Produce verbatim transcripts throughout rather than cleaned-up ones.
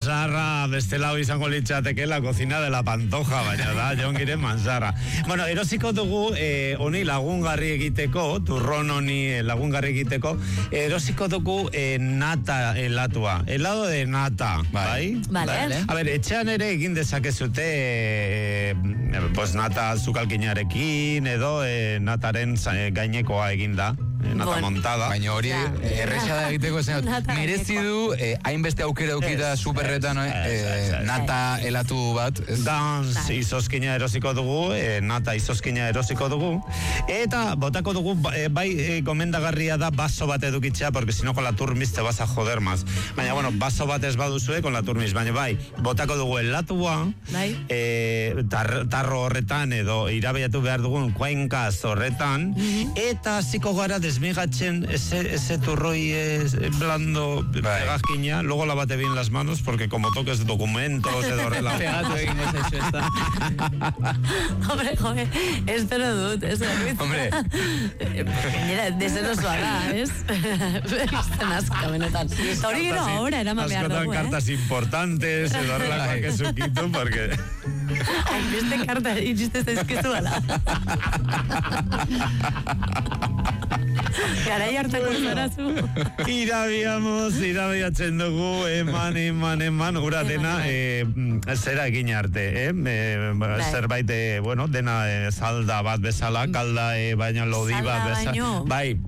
manzarra, beste lau izango litzateke la cocina de la Pantoja, baina da, jongiren manzarra. Bueno, erosiko dugu, eh, honi lagungarri egiteko, turron honi lagungarri egiteko, erosiko dugu eh, nata helatua. Helado de nata, bai? Vale. A ber, etxean ere egin dezakezute, eh, pues nata zukalkinarekin, edo eh, nataren gainekoa eginda. Nata bon. montada. Baina hori erresa da egiteko zen. Merezi du, hainbeste eh, aukera aukita superretan eh, nata helatu bat. Dans izozkina erosiko dugu, eh, nata izozkina erosiko dugu. Eta botako dugu, eh, bai eh, gomendagarria da baso bat edukitzea, porque si no con la turmis te vas a joder más. Baina, bueno, baso bat ez baduzue con la turmis. Baina, bai, botako dugu helatua, eh, tar, tarro horretan edo irabiatu behar dugun kuenkaz horretan, eta ziko gara desmigatzen ese, ese turroi es blando pegazquina, luego lávate bien las manos porque como toques documentos edo horrela pegatu egin ez eso está. Hombre, joder, espero dut, ez da. Hombre, mira, deserosoa da, ez? Izten asko, benetan. Hori gero ahora eraman behar dugu, eh? cartas importantes edo horrela que sukitu porque ai, beste karta iriste zaizkizu ala. Garai hartako zorazu. Irabiamos, irabiatzen dugu, eman, eman, eman, ura dena, eh, zera egin arte, eh? eh zerbait, eh, bueno, dena eh, salda bat bezala, kalda, eh, baina lodi bat bezala. Bai,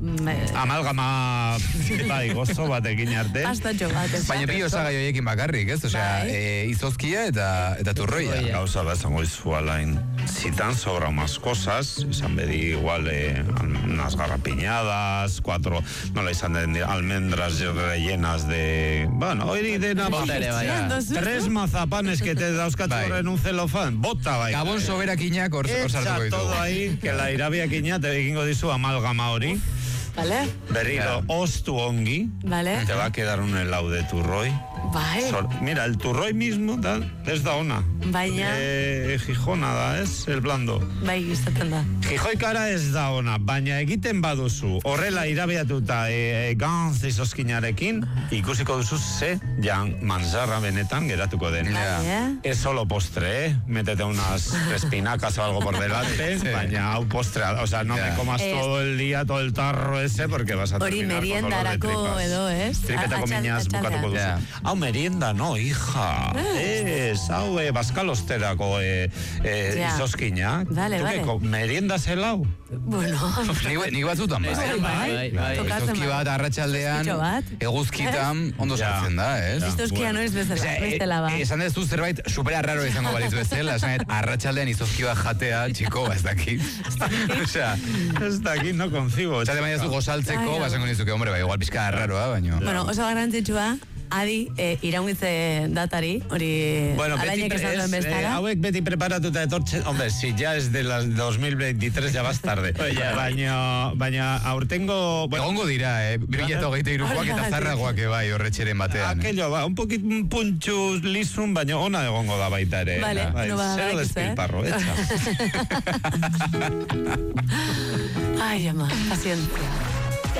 amalgama, bai, gozo bat egin arte. Astatxo bat, ez. Baina bi osagai horiekin bakarrik, ez? Osea, eh, izozkia eta, eta turroia. Gauza bat zango izu alain. Si tan sobra más cosas, izan bedi igual eh, unas garrapiñadas, cuatro, no la izan den almendras rellenas de... Bueno, hori dena... Bota ere, bai. Tres mazapanes que te dauzkatzu en un celofán. Bota, bai. Gabon soberakinak hor sartuko ditu. Echa todo ahí, que la irabiakina te egingo dizu amalgama hori. Vale. Berriro, ostu ongi. Vale. Te va a quedar un helado de turroi. Bai. Sol, mira, el turroi mismo da, ez da ona. Baina. Eh, Gijona da, ez? El blando. Bai, izaten da. Gijoikara ez da ona, baina egiten baduzu, horrela irabiatuta e, e, gantz izozkinarekin, ikusiko duzu ze jan manzarra benetan geratuko den. Yeah. Es solo postre, eh? Métete unas espinacas o algo por delante, sí. Baina hau postre, o sea, no yeah. me comas es... todo el día, todo el tarro ese, porque vas a terminar con dolor de tripas. Edo, ez? Tripetako minaz bukatuko duzu. Yeah. Hau merienda, no, hija. Ez, hau eh, baskalosterako eh, eh, yeah. izozkina. Vale, vale. Merienda zelau? Bueno. Nik batzutan, bai. Izozki bat, arratsaldean, eguzkitan, ondo sartzen da, ez? Izozkia no ez bezala, bestela ba. Esan ez du zerbait supera raro izango balitzu bezala, esan ez, arratsaldean izozki bat jatea, txiko, ez dakit. Osea, ez dakit, no concibo. Zate baina zu gozaltzeko, basango nizuke, hombre, bai, igual pizka raroa, baina... Bueno, oso garrantzitsua, adi, eh, iraungitze datari, hori bueno, alainek esan duen bestara. Eh, hauek beti preparatuta etortzen, hombre, si ya es de las dos mil veintitrés ya vas tarde. baina, baina aurtengo... Bueno, egongo dira, eh, bi mila hogeita hirukoak eta zarragoak bai horretxeren batean. Aquello, ba, un poquit puntxu lizun, baina ona egongo da baita ere. Vale, bai, no ba, zero despilparro, eh? Ai, ama, paciencia.